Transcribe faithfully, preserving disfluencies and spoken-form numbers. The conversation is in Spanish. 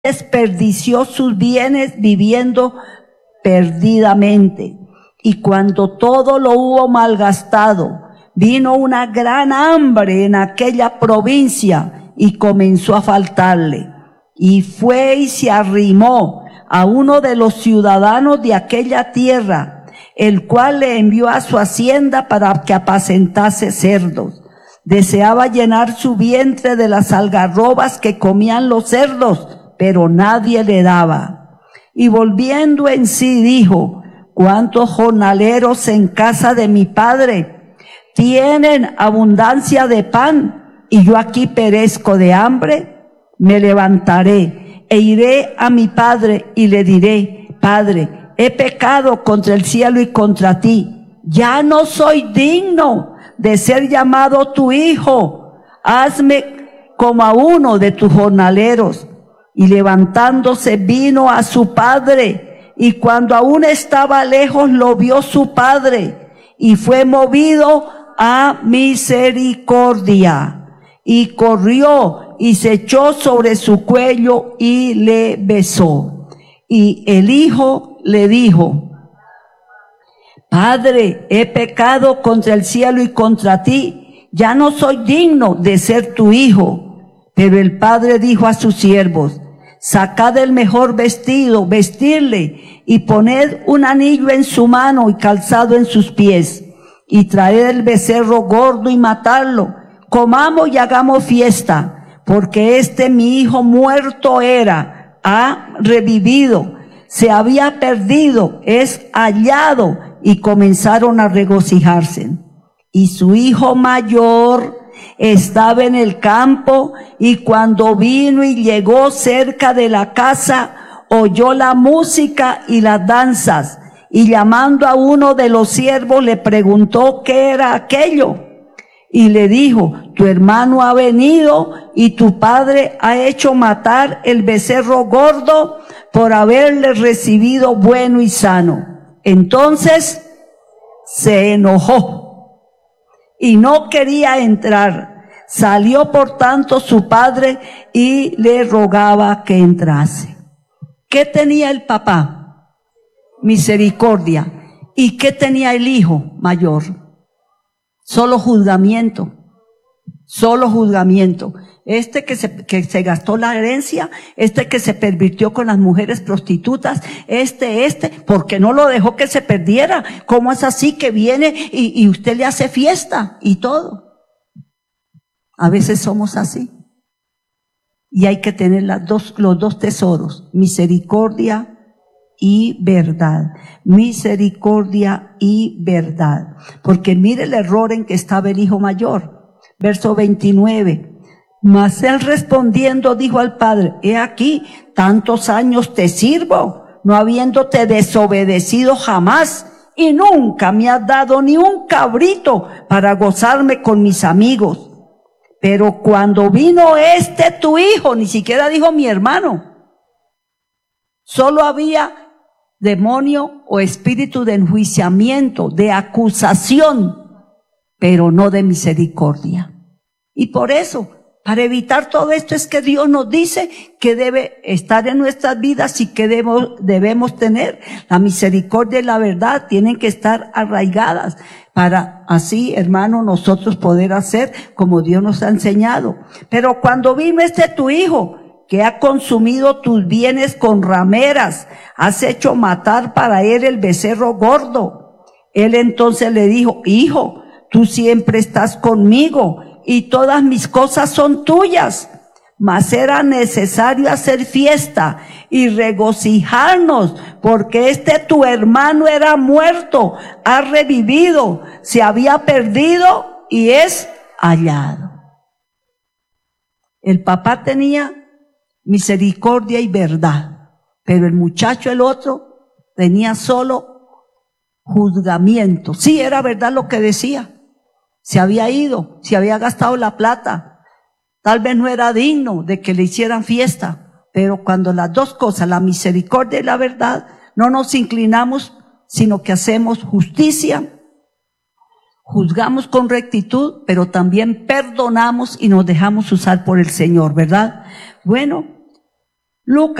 desperdició sus bienes viviendo perdidamente. Y cuando todo lo hubo malgastado, vino una gran hambre en aquella provincia y comenzó a faltarle. Y fue y se arrimó a uno de los ciudadanos de aquella tierra, el cual le envió a su hacienda para que apacentase cerdos. Deseaba llenar su vientre de las algarrobas que comían los cerdos, pero nadie le daba. Y volviendo en sí dijo: ¿cuántos jornaleros en casa de mi padre tienen abundancia de pan, y yo aquí perezco de hambre? Me levantaré e iré a mi padre y le diré: Padre, he pecado contra el cielo y contra ti. Ya no soy digno de ser llamado tu hijo. Hazme como a uno de tus jornaleros. Y levantándose vino a su padre, y cuando aún estaba lejos lo vio su padre, y fue movido a misericordia, y corrió y se echó sobre su cuello y le besó. Y el hijo le dijo: Padre, he pecado contra el cielo y contra ti, ya no soy digno de ser tu hijo. Pero el padre dijo a sus siervos: sacad el mejor vestido, vestirle, y poned un anillo en su mano y calzado en sus pies, y traed el becerro gordo y matadlo. Comamos y hagamos fiesta, porque este mi hijo muerto era, ha revivido, se había perdido, es hallado. Y comenzaron a regocijarse. Y su hijo mayor estaba en el campo, y cuando vino y llegó cerca de la casa, oyó la música y las danzas, y llamando a uno de los siervos le preguntó qué era aquello. Y le dijo: tu hermano ha venido, y tu padre ha hecho matar el becerro gordo por haberle recibido bueno y sano. Entonces se enojó y no quería entrar. Salió por tanto su padre y le rogaba que entrase. ¿Qué tenía el papá? Misericordia. ¿Y qué tenía el hijo mayor? Solo juzgamiento. Solo juzgamiento. Este que se, que se gastó la herencia, este que se pervirtió con las mujeres prostitutas, este, este, porque no lo dejó que se perdiera. ¿Cómo es así que viene y, y usted le hace fiesta y todo? A veces somos así. Y hay que tener las dos, los dos tesoros: misericordia y verdad. Misericordia y verdad. Porque mire el error en que estaba el hijo mayor. Verso veintinueve. Mas él respondiendo dijo al padre: he aquí, tantos años te sirvo, no habiéndote desobedecido jamás, y nunca me has dado ni un cabrito para gozarme con mis amigos. Pero cuando vino este tu hijo, ni siquiera dijo mi hermano, solo había demonio o espíritu de enjuiciamiento, de acusación, pero no de misericordia. Y por eso, para evitar todo esto, es que Dios nos dice que debe estar en nuestras vidas y que debemos, debemos tener la misericordia y la verdad, tienen que estar arraigadas para así, hermano, nosotros poder hacer como Dios nos ha enseñado. Pero cuando vino este tu hijo, que ha consumido tus bienes con rameras, has hecho matar para él el becerro gordo. Él entonces le dijo: hijo, tú siempre estás conmigo, y todas mis cosas son tuyas, mas era necesario hacer fiesta y regocijarnos, porque este tu hermano era muerto, ha revivido, se había perdido y es hallado. El papá tenía misericordia y verdad, pero el muchacho, el otro, tenía solo juzgamiento. Sí, era verdad lo que decía. Se había ido, se había gastado la plata, tal vez no era digno de que le hicieran fiesta, pero cuando las dos cosas, la misericordia y la verdad, no nos inclinamos, sino que hacemos justicia, juzgamos con rectitud, pero también perdonamos y nos dejamos usar por el Señor, ¿verdad? Bueno, Lucas